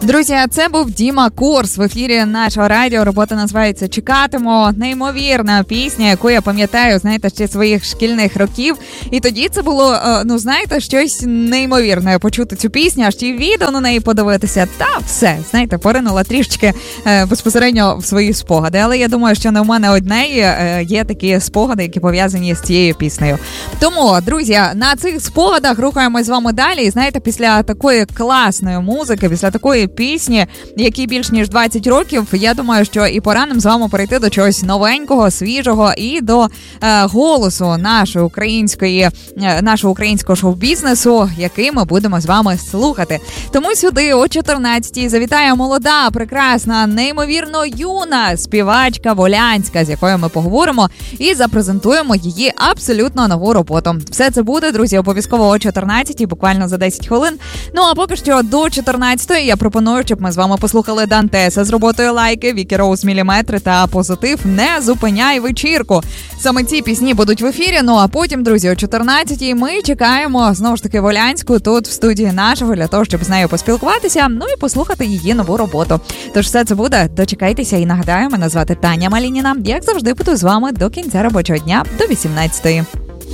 Друзі, це був Діма Курс в ефірі нашого радіо. Робота називається «Чекатиму». Неймовірна пісня, яку я пам'ятаю, знаєте, ще своїх шкільних років. І тоді це було, знаєте, щось неймовірне почути цю пісню, аж ті відео на неї подивитися. Та все, знаєте, поринула трішечки безпосередньо в свої спогади. Але я думаю, що не в мене однеї є такі спогади, які пов'язані з цією піснею. Тому, друзі, на цих спогадах рухаємось з вами далі. І знаєте, після такої класної музики, після такої пісні, якій більш ніж 20 років, я думаю, що і пора нам з вами перейти до чогось новенького, свіжого і до голосу нашого українського шоу-бізнесу, який ми будемо з вами слухати. Тому сюди о 14-й завітає молода, прекрасна, неймовірно юна співачка Волянська, з якою ми поговоримо і запрезентуємо її абсолютно нову роботу. Все це буде, друзі, обов'язково о 14-й, буквально за 10 хвилин. Ну а поки що до 14-ї я пропоную, щоб ми з вами послухали Дантеса з роботою «Лайки», Вікі Роуз «Міліметри» та «Позитив. Не зупиняй вечірку». Саме ці пісні будуть в ефірі, ну а потім, друзі, о 14-й ми чекаємо, знову ж таки, Волянську тут в студії нашого, для того, щоб з нею поспілкуватися, ну і послухати її нову роботу. Тож все це буде, дочекайтеся, і нагадаю, мене звати Таня Малініна. Як завжди, буду з вами до кінця робочого дня, до 18-ї.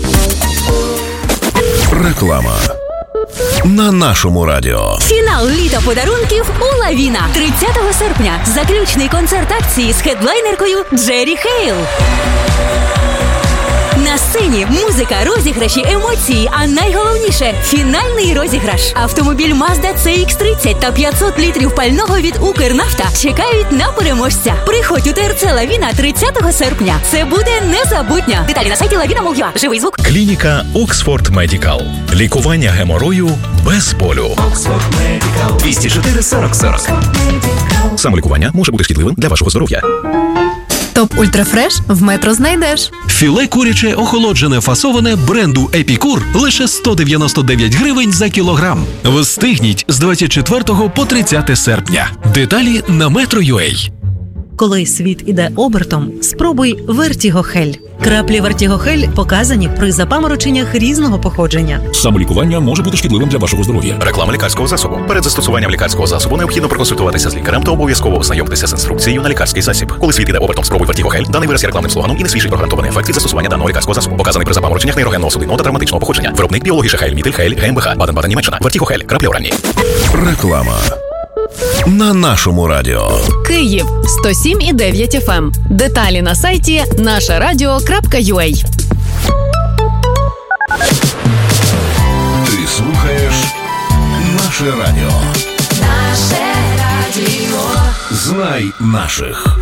Реклама на нашому радіо. Фінал літа подарунків у Лавіна. 30 серпня. Заключний концерт акції з хедлайнеркою Джері Хейл. На сцені музика, розіграші, емоції, а найголовніше – фінальний розіграш. Автомобіль Mazda CX-30 та 500 літрів пального від Укрнафта чекають на переможця. Приходь у ТРЦ Лавіна 30 серпня. Це буде незабутньо. Деталі на сайті Lavina.mul.ua. Живий звук. Клініка Оксфорд Медикал. Лікування геморою без болю. Оксфорд Медикал. 204 40 40. Самолікування може бути шкідливим для вашого здоров'я. Топ Ультрафреш в Метро знайдеш. Філе куряче охолоджене фасоване бренду Епікур лише 199 гривень за кілограм. Встигніть з 24 по 30 серпня. Деталі на Metro.ua. Коли світ іде обертом, спробуй Вертігохель. Краплі Вертігохель показані при запамороченнях різного походження. Самолікування може бути шкідливим для вашого здоров'я. Реклама лікарського засобу. Перед застосуванням лікарського засобу необхідно проконсультуватися з лікарем та обов'язково ознайомитися з інструкцією на лікарський засіб. Коли світ іде обертом, спробуй Вертігохель. Даний вираз є рекламним слоганом і не свідчить про гарантований ефект від застосування даного лікарського засобу. Показаний при запамороченнях нейрогенного судинного та травматичного походження. Виробник біології Шахель Мітель Хейль ГМБХ Баден-Баден, Німеччина. Вертігохель. Краплі оранні. Реклама на нашому радіо. Київ 107,9 FM. Деталі на сайті нашарадіо.ua. Ти слухаєш наше радіо. Наше радіо. Знай наших.